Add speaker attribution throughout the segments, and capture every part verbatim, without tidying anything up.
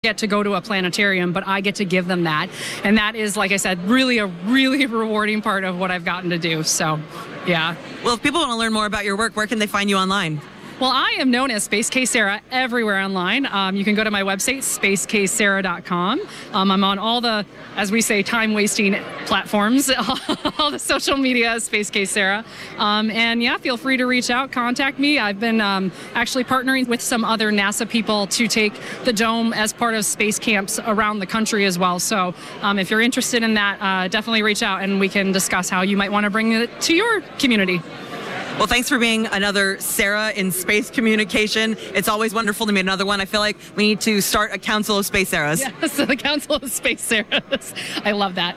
Speaker 1: get to go to a planetarium, but I get to give them that. And that is, like I said, really a really rewarding part of what I've gotten to do. So, yeah.
Speaker 2: Well, if people want to learn more about your work, where can they find you online?
Speaker 1: Well, I am known as Space K Sarah everywhere online. Um, you can go to my website, space k sarah dot com. Um, I'm on all the, as we say, time-wasting platforms, all the social media, Space K Sarah. Um, and yeah, feel free to reach out, contact me. I've been um, actually partnering with some other NASA people to take the dome as part of space camps around the country as well. So um, if you're interested in that, uh, definitely reach out and we can discuss how you might want to bring it to your community.
Speaker 2: Well, thanks for being another Sarah in space communication. It's always wonderful to meet another one. I feel like we need to start a Council of Space Sarahs.
Speaker 1: Yes, the Council of Space Sarahs. I love that.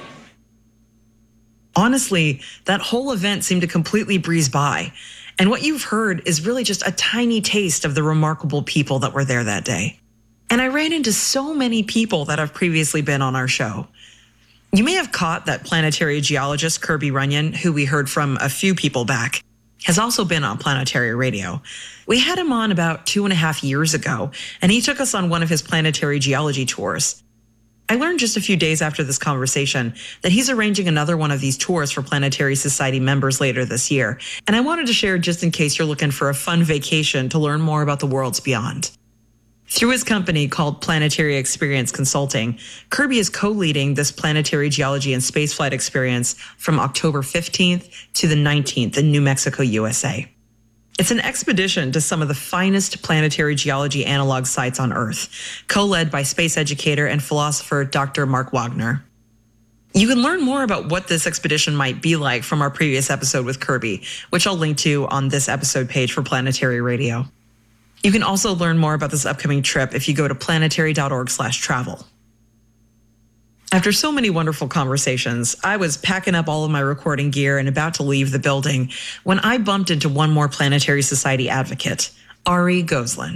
Speaker 3: Honestly, that whole event seemed to completely breeze by. And what you've heard is really just a tiny taste of the remarkable people that were there that day. And I ran into so many people that have previously been on our show. You may have caught that planetary geologist Kirby Runyon, who we heard from a few people back, has also been on Planetary Radio. We had him on about two and a half years ago, and he took us on one of his planetary geology tours. I learned just a few days after this conversation that he's arranging another one of these tours for Planetary Society members later this year, and I wanted to share just in case you're looking for a fun vacation to learn more about the worlds beyond. Through his company called Planetary Experience Consulting, Kirby is co-leading this planetary geology and spaceflight experience from October fifteenth to the nineteenth in New Mexico, U S A. It's an expedition to some of the finest planetary geology analog sites on Earth, co-led by space educator and philosopher Doctor Mark Wagner. You can learn more about what this expedition might be like from our previous episode with Kirby, which I'll link to on this episode page for Planetary Radio. You can also learn more about this upcoming trip if you go to planetary dot org slash travel. After so many wonderful conversations, I was packing up all of my recording gear and about to leave the building when I bumped into one more Planetary Society advocate, Ari Goslan.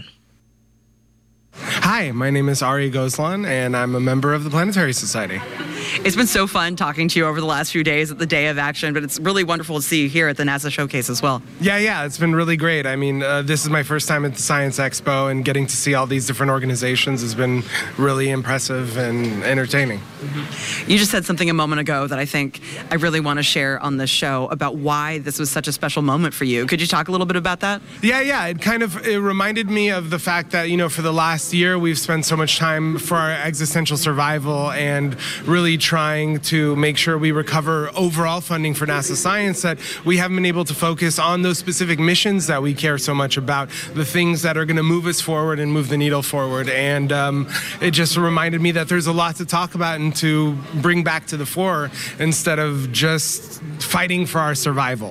Speaker 4: Hi, my name is Ari Goslan, and I'm a member of the Planetary Society.
Speaker 2: It's been so fun talking to you over the last few days at the Day of Action, but it's really wonderful to see you here at the NASA Showcase as well.
Speaker 4: Yeah, yeah, it's been really great. I mean, uh, this is my first time at the Science Expo, and getting to see all these different organizations has been really impressive and entertaining.
Speaker 2: Mm-hmm. You just said something a moment ago that I think I really want to share on this show about why this was such a special moment for you. Could you talk a little bit about that?
Speaker 4: Yeah, yeah. It kind of it reminded me of the fact that, you know, for the last year, we've spent so much time for our existential survival and really trying to make sure we recover overall funding for NASA science, that we haven't been able to focus on those specific missions that we care so much about, the things that are going to move us forward and move the needle forward. And um, it just reminded me that there's a lot to talk about and to bring back to the fore instead of just fighting for our survival.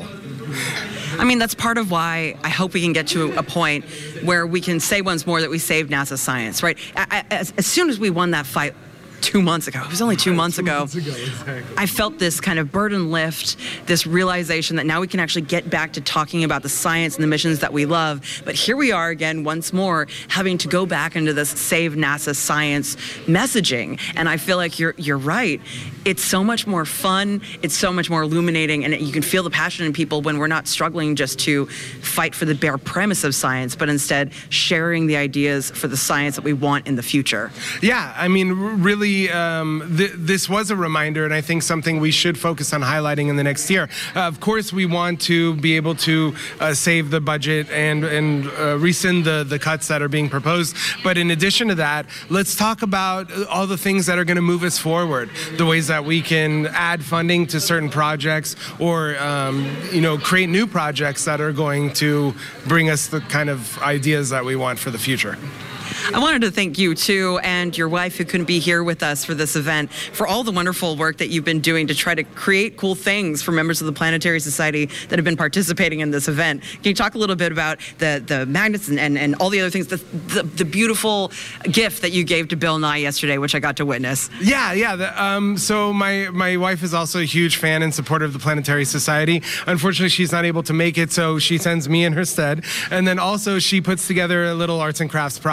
Speaker 2: I mean, that's part of why I hope we can get to a point where we can say once more that we saved NASA science, right? As, as soon as we won that fight two months ago, it was only two months
Speaker 4: two
Speaker 2: ago,
Speaker 4: months ago exactly.
Speaker 2: I felt this kind of burden lift, this realization that now we can actually get back to talking about the science and the missions that we love. But here we are again, once more, having to go back into this Save NASA Science messaging. And I feel like you're you're right. It's so much more fun. It's so much more illuminating. And you can feel the passion in people when we're not struggling just to fight for the bare premise of science, but instead sharing the ideas for the science that we want in the future.
Speaker 4: Yeah, I mean, really, Um, th this was a reminder, and I think something we should focus on highlighting in the next year. Uh, of course, we want to be able to uh, save the budget and, and uh, rescind the, the cuts that are being proposed. But in addition to that, let's talk about all the things that are going to move us forward, the ways that we can add funding to certain projects or, um, you know, create new projects that are going to bring us the kind of ideas that we want for the future.
Speaker 2: I wanted to thank you, too, and your wife, who couldn't be here with us for this event, for all the wonderful work that you've been doing to try to create cool things for members of the Planetary Society that have been participating in this event. Can you talk a little bit about the, the magnets and, and, and all the other things, the, the, the beautiful gift that you gave to Bill Nye yesterday, which I got to witness?
Speaker 4: Yeah, yeah. The, um, so my, my wife is also a huge fan and supporter of the Planetary Society. Unfortunately, she's not able to make it, so she sends me in her stead. And then also she puts together little arts and crafts projects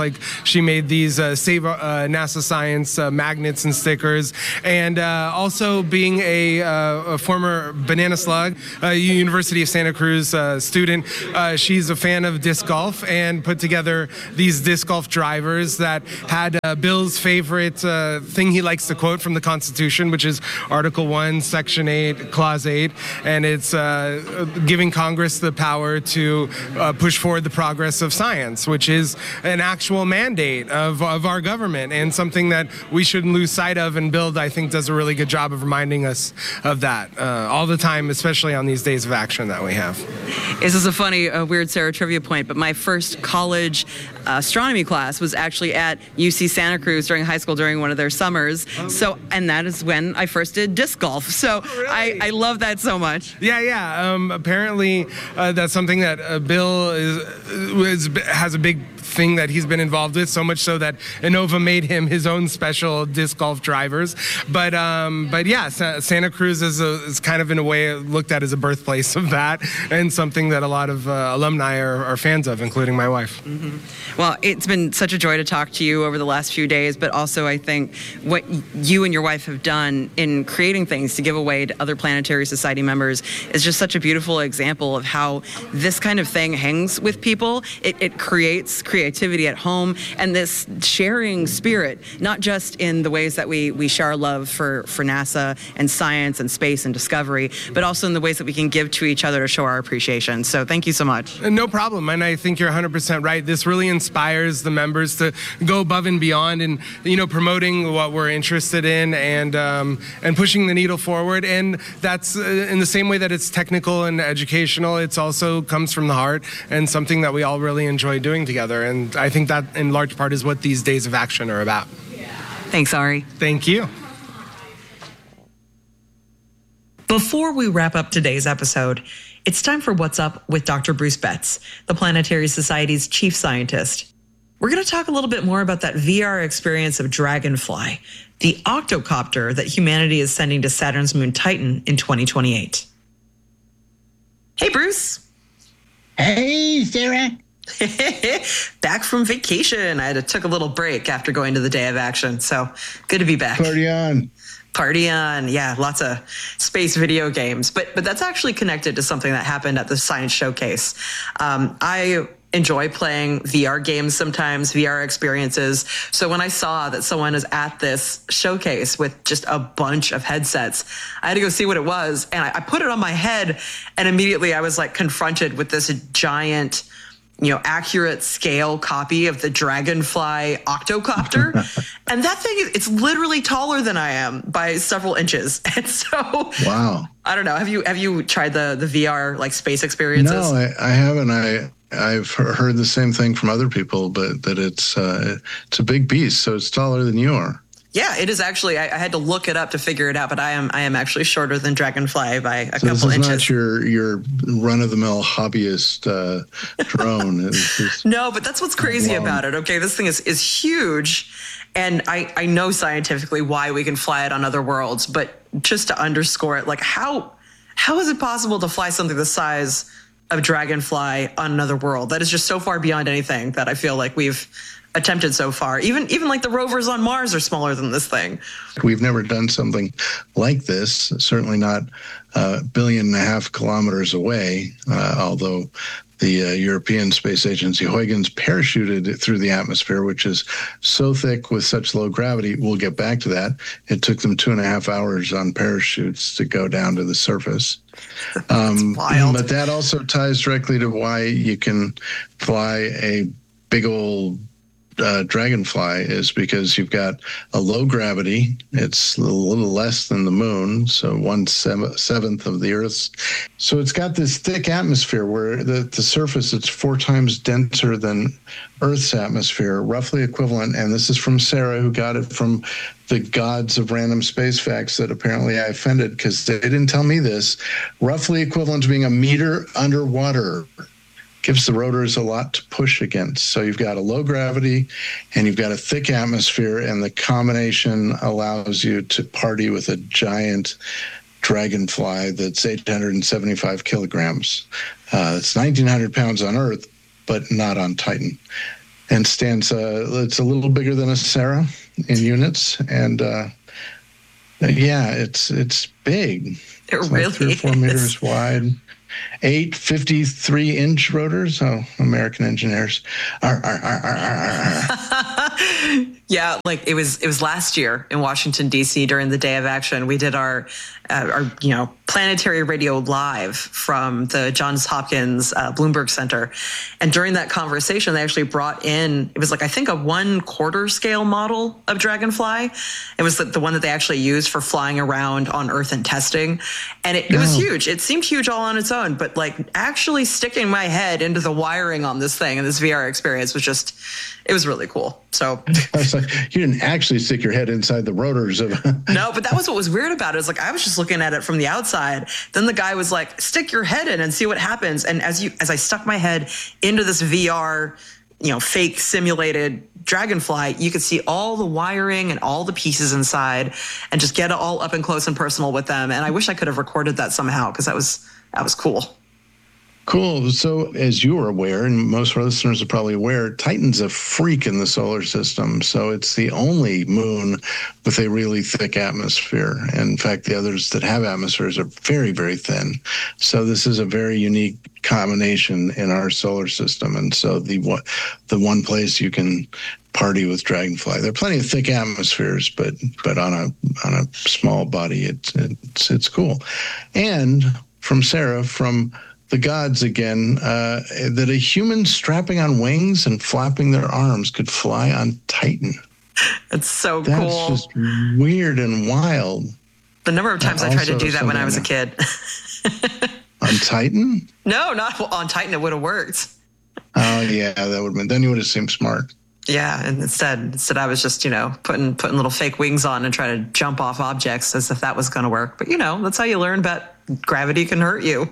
Speaker 4: Like she made these uh, Save uh, NASA Science uh, magnets and stickers. And uh, also being a, uh, a former Banana Slug, uh, University of Santa Cruz uh, student, uh, she's a fan of disc golf and put together these disc golf drivers that had uh, Bill's favorite uh, thing he likes to quote from the Constitution, which is Article one, Section eight, Clause eight. And it's uh, giving Congress the power to uh, push forward the progress of science, which is an actual mandate of, of our government and something that we shouldn't lose sight of. And Bill, I think, does a really good job of reminding us of that uh, all the time, especially on these days of action that we have.
Speaker 2: This is a funny, uh, weird Sarah trivia point, but my first college uh, astronomy class was actually at U C Santa Cruz during high school during one of their summers. Oh. So, and that is when I first did disc golf. So oh, really? I, I love that so much.
Speaker 4: Yeah, yeah. Um, apparently, uh, that's something that uh, Bill is, is has a big thing that he's been involved with, so much so that Innova made him his own special disc golf drivers. But um, but yeah, Sa- Santa Cruz is, a, is kind of in a way looked at as a birthplace of that, and something that a lot of uh, alumni are, are fans of, including my wife.
Speaker 2: Mm-hmm. Well, it's been such a joy to talk to you over the last few days, but also I think what you and your wife have done in creating things to give away to other Planetary Society members is just such a beautiful example of how this kind of thing hangs with people. It, it creates creativity at home and this sharing spirit, not just in the ways that we, we share our love for, for NASA and science and space and discovery, but also in the ways that we can give to each other to show our appreciation. So thank you so much.
Speaker 4: No problem. And I think you're one hundred percent right. This really inspires the members to go above and beyond and, you know, promoting what we're interested in and um, and pushing the needle forward. And that's uh, in the same way that it's technical and educational, it's also comes from the heart and something that we all really enjoy doing together. And I think that in large part is what these days of action are about.
Speaker 2: Thanks, Ari.
Speaker 4: Thank you.
Speaker 3: Before we wrap up today's episode, it's time for What's Up with Doctor Bruce Betts, the Planetary Society's chief scientist. We're going to talk a little bit more about that V R experience of Dragonfly, the octocopter that humanity is sending to Saturn's moon Titan in twenty twenty-eight. Hey, Bruce.
Speaker 5: Hey, Sarah.
Speaker 3: Back from vacation. I had to, took a little break after going to the Day of Action, so good to be back.
Speaker 5: Party on.
Speaker 3: Party on. Yeah, lots of space video games. But but that's actually connected to something that happened at the Science Showcase. Um, I enjoy playing V R games sometimes, V R experiences. So when I saw that someone is at this showcase with just a bunch of headsets, I had to go see what it was. And I, I put it on my head, and immediately I was like confronted with this giant, you know, accurate scale copy of the Dragonfly octocopter. And that thing, it's literally taller than I am by several inches. And so,
Speaker 5: wow.
Speaker 3: I don't know. Have you have you tried the the V R like space experiences?
Speaker 5: No, I, I haven't. I I've heard the same thing from other people, but that it's uh, it's a big beast. So it's taller than you are.
Speaker 3: Yeah, it is actually. I, I had to look it up to figure it out, but I am I am actually shorter than Dragonfly by a
Speaker 5: so
Speaker 3: couple
Speaker 5: this is
Speaker 3: inches.
Speaker 5: Not your your run of the mill hobbyist uh, drone. It's just
Speaker 3: no, but that's what's crazy
Speaker 5: long.
Speaker 3: about it. Okay, this thing is is huge, and I I know scientifically why we can fly it on other worlds, but just to underscore it, like how how is it possible to fly something the size of Dragonfly on another world? That is just so far beyond anything that I feel like we've attempted so far. Even even like the rovers on Mars are smaller than this thing.
Speaker 5: We've never done something like this, certainly not a billion and a half kilometers away, uh, although the uh, European Space Agency Huygens parachuted it through the atmosphere, which is so thick with such low gravity. We'll get back to that. It took them two and a half hours on parachutes to go down to the surface. Um,
Speaker 3: wild.
Speaker 5: But that also ties directly to why you can fly a big old Uh, Dragonfly is because you've got a low gravity. It's a little less than the moon, so one seventh of the Earth's. So it's got this thick atmosphere where the, the surface, it's four times denser than Earth's atmosphere, roughly equivalent. And this is from Sarah, who got it from the gods of random space facts that apparently I offended because they didn't tell me this. Roughly equivalent to being a meter underwater. Gives the rotors a lot to push against. So you've got a low gravity and you've got a thick atmosphere, and the combination allows you to party with a giant Dragonfly that's eight hundred seventy-five kilograms. Uh, it's nineteen hundred pounds on Earth, but not on Titan. and stands, uh, it's a little bigger than a Sarah in units. And uh, yeah, it's it's big.
Speaker 3: It
Speaker 5: it's
Speaker 3: really
Speaker 5: like three or four
Speaker 3: is.
Speaker 5: meters wide. Eight fifty-three inch rotors. Oh, American engineers. Arr, arr, arr, arr, arr, arr.
Speaker 3: Yeah, like it was it was last year in Washington, D C during the Day of Action. We did our uh, our you know Planetary Radio live from the Johns Hopkins uh, Bloomberg Center, and during that conversation, they actually brought in, it was like I think a one quarter scale model of Dragonfly. It was the, the one that they actually used for flying around on Earth and testing, and it, it was
Speaker 5: Oh.
Speaker 3: huge. It seemed huge all on its own, but like actually sticking my head into the wiring on this thing and this V R experience was just, it was really cool. So
Speaker 5: I was like, you didn't actually stick your head inside the rotors of.
Speaker 3: no, but that was what was weird about it. Is like I was just looking at it from the outside. Then the guy was like, "Stick your head in and see what happens." And as you, as I stuck my head into this V R, you know, fake simulated Dragonfly, you could see all the wiring and all the pieces inside, and just get it all up and close and personal with them. And I wish I could have recorded that somehow because that was that was cool.
Speaker 5: Cool. So, as you are aware, and most of our listeners are probably aware, Titan's a freak in the solar system. So, it's the only moon with a really thick atmosphere. In fact, the others that have atmospheres are very, very thin. So, this is a very unique combination in our solar system. And so, the the one place you can party with Dragonfly. There are plenty of thick atmospheres, but but on a on a small body, it's it's it's cool. And from Sarah, from the gods again, uh, that a human strapping on wings and flapping their arms could fly on Titan.
Speaker 3: It's so
Speaker 5: That's
Speaker 3: cool.
Speaker 5: just weird and wild.
Speaker 3: The number of times I tried to
Speaker 5: Also
Speaker 3: do that when I was a
Speaker 5: something-
Speaker 3: kid.
Speaker 5: On Titan?
Speaker 3: No, not on Titan. It would have worked.
Speaker 5: Oh yeah, that would have been. Then you would have seemed smart.
Speaker 3: Yeah, and instead, instead I was just, you know, putting putting little fake wings on and trying to jump off objects as if that was going to work. But you know, that's how you learn about gravity can hurt you.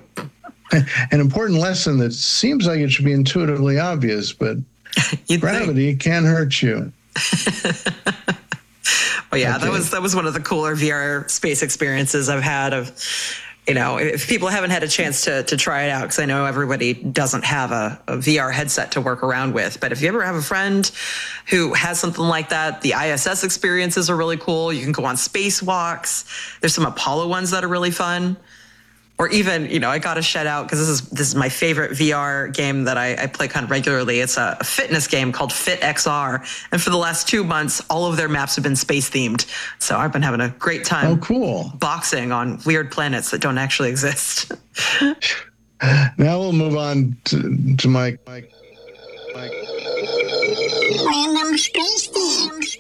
Speaker 5: An important lesson that seems like it should be intuitively obvious, but
Speaker 3: You'd think.
Speaker 5: gravity can hurt you.
Speaker 3: Well, yeah,
Speaker 5: Okay.
Speaker 3: that was that was one of the cooler V R space experiences I've had. Of, you know, if people haven't had a chance to to try it out, because I know everybody doesn't have a, a V R headset to work around with. But if you ever have a friend who has something like that, the I S S experiences are really cool. You can go on spacewalks. There's some Apollo ones that are really fun. Or even, you know, I got to shout out because this is this is my favorite V R game that I, I play kind of regularly. It's a, a fitness game called Fit X R, and for the last two months, all of their maps have been space themed. So I've been having a great time.
Speaker 5: Oh, cool.
Speaker 3: Boxing on weird planets that don't actually exist.
Speaker 5: Now we'll move on to, to Mike. Mike. Mike.
Speaker 6: Random space themes.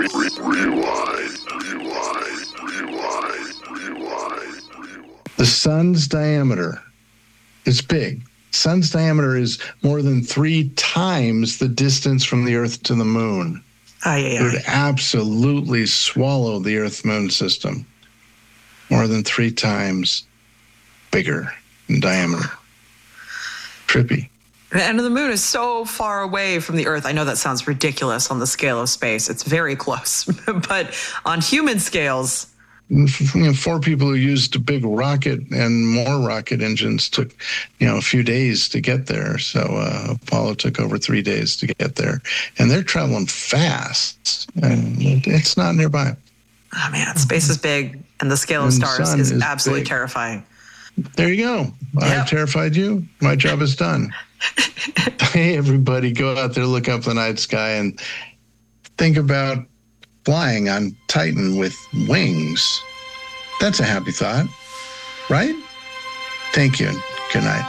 Speaker 5: The sun's diameter is big. Sun's diameter is more than three times the distance from the Earth to the moon.
Speaker 3: Aye,
Speaker 5: It
Speaker 3: aye,
Speaker 5: would
Speaker 3: aye.
Speaker 5: absolutely swallow the Earth-Moon system. More than three times bigger in diameter. Trippy.
Speaker 3: And the moon is so far away from the Earth. I know that sounds ridiculous on the scale of space. It's very close. But on human scales,
Speaker 5: You know, four people who used a big rocket and more rocket engines took, you know, a few days to get there. So uh, Apollo took over three days to get there, and they're traveling fast. And it's not nearby.
Speaker 3: oh man, space is big, and the scale of
Speaker 5: And the
Speaker 3: stars
Speaker 5: sun
Speaker 3: is
Speaker 5: is
Speaker 3: absolutely
Speaker 5: big.
Speaker 3: terrifying.
Speaker 5: There you go.
Speaker 3: Yep.
Speaker 5: I've terrified you. My job is done. Hey, everybody, go out there, look up the night sky, and think about flying on Titan with wings. That's a happy thought, right? Thank you. Good night.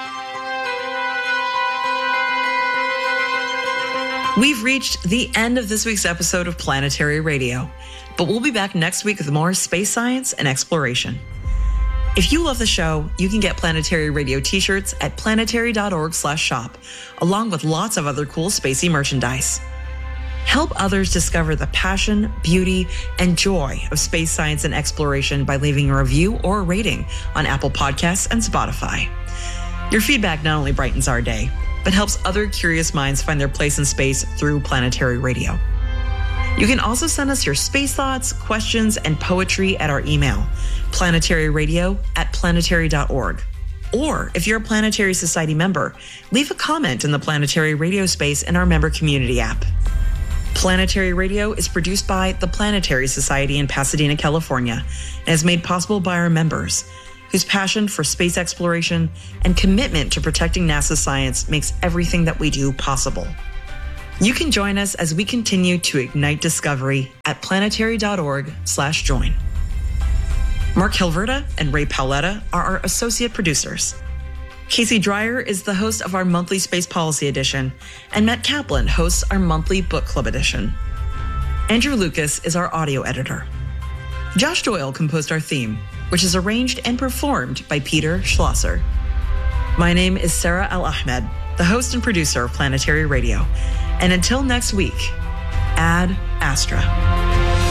Speaker 3: We've reached the end of this week's episode of Planetary Radio, but we'll be back next week with more space science and exploration. If you love the show, you can get Planetary Radio t-shirts at planetary.org slash shop, along with lots of other cool spacey merchandise. Help others discover the passion, beauty, and joy of space science and exploration by leaving a review or a rating on Apple Podcasts and Spotify. Your feedback not only brightens our day, but helps other curious minds find their place in space through Planetary Radio. You can also send us your space thoughts, questions, and poetry at our email, planetaryradio at planetary dot org. Or if you're a Planetary Society member, leave a comment in the Planetary Radio space in our member community app. Planetary Radio is produced by the Planetary Society in Pasadena, California, and is made possible by our members, whose passion for space exploration and commitment to protecting NASA science makes everything that we do possible. You can join us as we continue to ignite discovery at planetary.org slash join. Mark Hilverda and Ray Paoletta are our associate producers. Casey Dreyer is the host of our monthly Space Policy Edition, and Matt Kaplan hosts our monthly Book Club Edition. Andrew Lucas is our audio editor. Josh Doyle composed our theme, which is arranged and performed by Peter Schlosser. My name is Sarah Al-Ahmed, the host and producer of Planetary Radio. And until next week, Ad Astra.